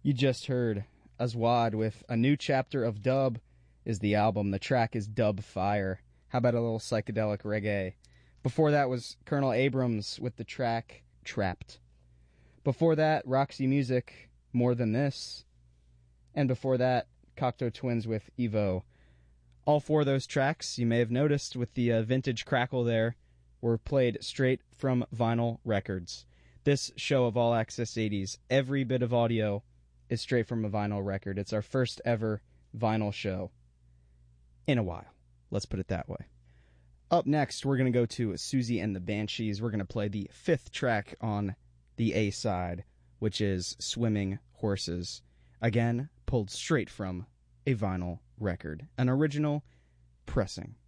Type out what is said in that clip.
You just heard Aswad with A New Chapter of Dub is the album. The track is Dub Fire. How about a little psychedelic reggae? Before that was Colonel Abrams with the track Trapped. Before that, Roxy Music, More Than This. And before that, Cocteau Twins with Evo. All four of those tracks, you may have noticed with the vintage crackle there, were played straight from vinyl records. This show of All Access 80s, every bit of audio is straight from a vinyl record. It's our first ever vinyl show in a while. Let's put it that way. Up next, we're going to go to Susie and the Banshees. We're going to play the fifth track on the A side, which is Swimming Horses. Again, pulled straight from a vinyl record, an original pressing.